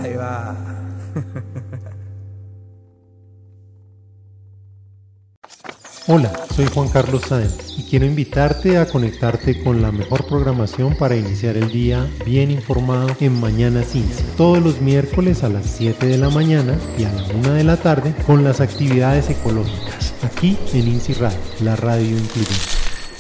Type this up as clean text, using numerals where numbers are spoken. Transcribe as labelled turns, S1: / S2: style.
S1: Ahí va.
S2: Hola, soy Juan Carlos Sáenz y quiero invitarte a conectarte con la mejor programación para iniciar el día bien informado en Mañanas INSI. Todos los miércoles a las 7 de la mañana y a la 1 de la tarde con las actividades ecológicas, aquí en INSI Radio, la radio incluyente.